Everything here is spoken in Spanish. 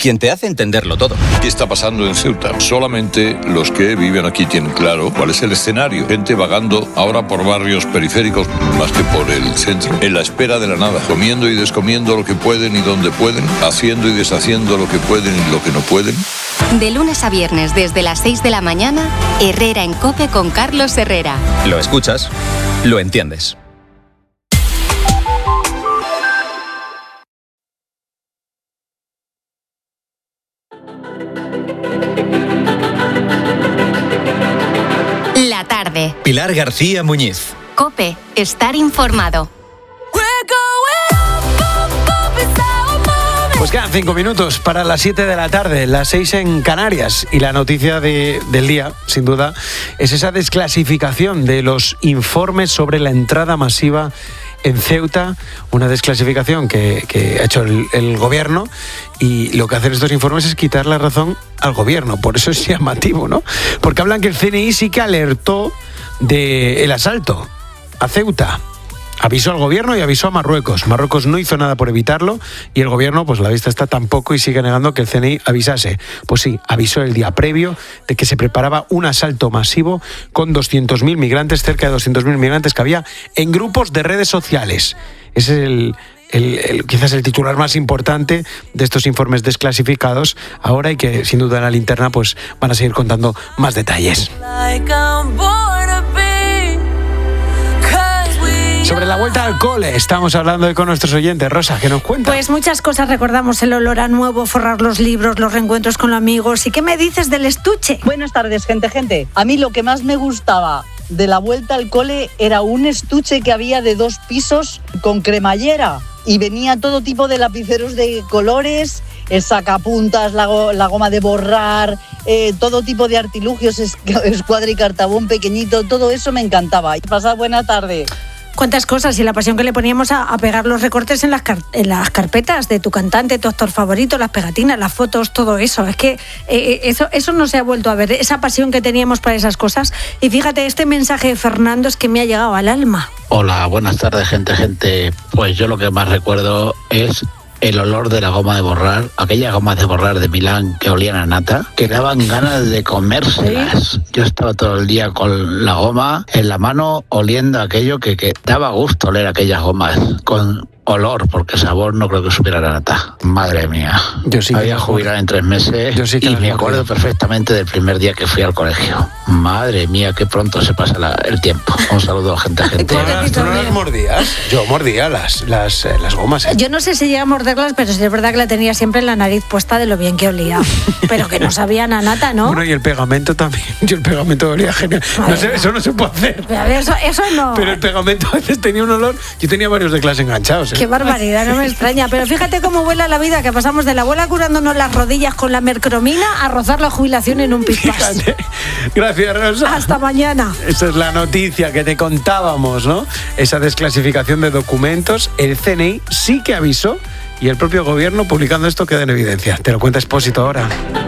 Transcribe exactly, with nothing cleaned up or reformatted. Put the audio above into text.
quien te hace entenderlo todo. ¿Qué está pasando en Ceuta? Solamente los que viven aquí tienen claro cuál es el escenario. Gente vagando ahora por barrios periféricos más que por el centro, en la espera de la nada, comiendo y descomiendo lo que pueden y donde pueden, haciendo y deshaciendo lo que pueden y lo que no pueden. De lunes a viernes desde las seis de la mañana, Herrera en COPE con Carlos Herrera. Lo escuchas, lo entiendes. La tarde. Pilar García Muñiz. COPE, estar informado. Pues quedan cinco minutos para las siete de la tarde, las seis en Canarias. Y la noticia de, del día, sin duda, es esa desclasificación de los informes sobre la entrada masiva en Ceuta, una desclasificación que, que ha hecho el, el gobierno, y lo que hacen estos informes es quitar la razón al gobierno. Por eso es llamativo, ¿no? Porque hablan que el C N I sí que alertó del asalto a Ceuta. Avisó al gobierno y avisó a Marruecos. Marruecos no hizo nada por evitarlo y el gobierno, pues la vista está tampoco, y sigue negando que el C N I avisase. Pues sí, avisó el día previo de que se preparaba un asalto masivo con doscientos mil migrantes, cerca de doscientos mil migrantes que había en grupos de redes sociales. Ese es el, el, el, quizás el titular más importante de estos informes desclasificados ahora, y que sin duda en la linterna pues van a seguir contando más detalles. Sobre la vuelta al cole estamos hablando hoy con nuestros oyentes. Rosa, ¿qué nos cuentas? Pues muchas cosas, recordamos el olor a nuevo, forrar los libros, los reencuentros con los amigos. ¿Y qué me dices del estuche? Buenas tardes, gente, gente. A mí lo que más me gustaba de la vuelta al cole era un estuche que había de dos pisos con cremallera. Y venía todo tipo de lapiceros de colores, el sacapuntas, la, go- la goma de borrar, eh, todo tipo de artilugios, es- escuadra y cartabón pequeñito, todo eso me encantaba. Pasad buena tarde. Cuántas cosas, y la pasión que le poníamos a, a pegar los recortes en las, car- en las carpetas de tu cantante, tu actor favorito, las pegatinas, las fotos, todo eso. Es que eh, eso, eso no se ha vuelto a ver, esa pasión que teníamos para esas cosas. Y fíjate, este mensaje de Fernando es que me ha llegado al alma. Hola, buenas tardes, gente, gente. Pues yo lo que más recuerdo es el olor de la goma de borrar, aquellas gomas de borrar de Milán que olían a nata, que daban ganas de comérselas. ¿Sí? Yo estaba todo el día con la goma en la mano oliendo aquello que, que daba gusto oler aquellas gomas con olor, porque sabor no creo que supiera la nata. Madre mía. Yo sí. Había jubilado en tres meses. Yo sí que y me acuerdo mordido. perfectamente del primer día que fui al colegio. Madre mía, qué pronto se pasa la, el tiempo. Un saludo, gente, gente. ¿Tú no, ¿tú no las mordías? Yo mordía las, las, eh, las gomas. ¿eh? Yo no sé si llegué a morderlas, pero sí es verdad que la tenía siempre en la nariz puesta de lo bien que olía. Pero que no sabían a nata, ¿no? Bueno, y el pegamento también. Yo el pegamento olía genial. No sé, eso no se puede hacer. A ver, eso, eso no. Pero el pegamento a veces tenía un olor. Yo tenía varios de clase enganchados. ¿eh? Qué barbaridad, no me extraña. Pero fíjate cómo vuela la vida, que pasamos de la abuela curándonos las rodillas con la mercromina a rozar la jubilación en un pispás. Gracias, Rosa. Hasta mañana. Esa es la noticia que te contábamos, ¿no? Esa desclasificación de documentos. El C N I sí que avisó, y el propio gobierno, publicando esto, queda en evidencia. Te lo cuenta Expósito ahora.